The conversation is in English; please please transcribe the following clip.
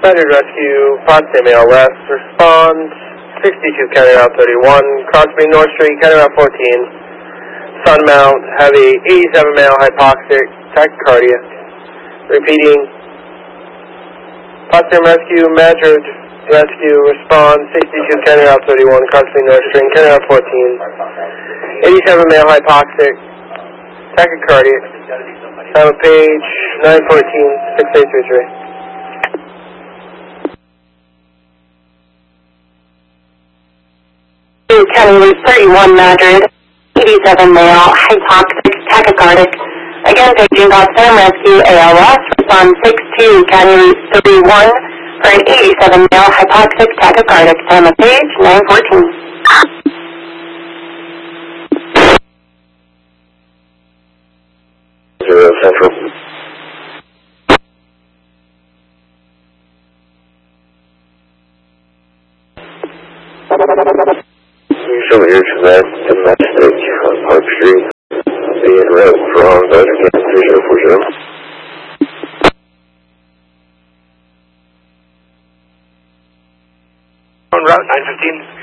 Cited rescue, Potsdam ALS, respond 62 County Route 31, Crosby North Street, County Route 14, Sunmount, have a 87 male hypoxic, tachycardia. Repeating, Potsdam rescue, Madrid rescue, respond 62 County Route 31, Crosby North Street, County Route 14, 87 male hypoxic, tachycardia. Time of page 914-6833. County Route 31, Madrid, 87 male, hypoxic, tachycardic. Again, paging Potsdam Rescue, ALS, respond 62, County Route 31, for an 87 male, hypoxic, tachycardic. Time of page 914. Central. Usually your command domestic on Park Street, being red from Belgium, 3040. On Route 915.